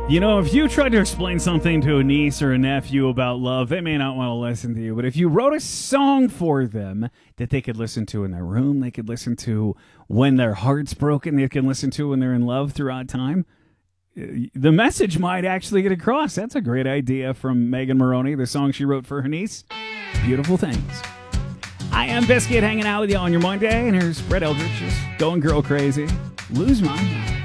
You know, if you tried to explain something to a niece or a nephew about love, they may not want to listen to you. But if you wrote a song for them that they could listen to in their room, they could listen to when their heart's broken, they can listen to when they're in love throughout time, the message might actually get across. That's a great idea from Megan Moroney, the song she wrote for her niece. Beautiful things. I am Biscuit hanging out with you on your Monday, and here's Brett Eldridge just going girl crazy. Lose my mind.